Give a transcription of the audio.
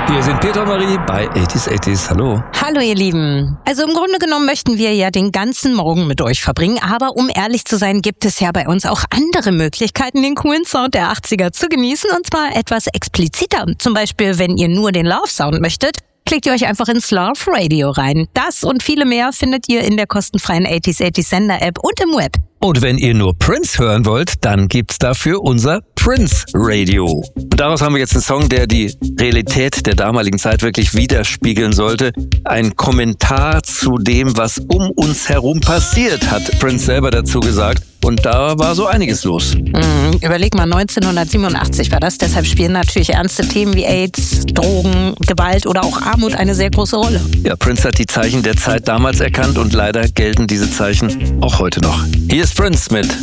Wir sind Peter und Marie bei 80s. Hallo. Hallo ihr Lieben. Also im Grunde genommen möchten wir ja den ganzen Morgen mit euch verbringen, aber um ehrlich zu sein, gibt es ja bei uns auch andere Möglichkeiten, den coolen Sound der 80er zu genießen, und zwar etwas expliziter. Zum Beispiel, wenn ihr nur den Love Sound möchtet, klickt ihr euch einfach ins Love Radio rein. Das und viele mehr findet ihr in der kostenfreien 80s Sender App und im Web. Und wenn ihr nur Prince hören wollt, dann gibt's dafür unser Prince Radio. Und daraus haben wir jetzt einen Song, der die Realität der damaligen Zeit wirklich widerspiegeln sollte. Ein Kommentar zu dem, was um uns herum passiert, hat Prince selber dazu gesagt. Und da war so einiges los. Überleg mal, 1987 war das. Deshalb spielen natürlich ernste Themen wie AIDS, Drogen, Gewalt oder auch Armut eine sehr große Rolle. Ja, Prince hat die Zeichen der Zeit damals erkannt und leider gelten diese Zeichen auch heute noch. Hier ist Prince mit